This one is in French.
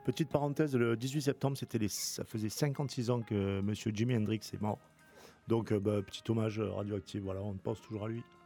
Petite parenthèse, le 18 septembre, ça faisait 56 ans que Monsieur Jimi Hendrix est mort. Donc, petit hommage radioactif, voilà, on pense toujours à lui.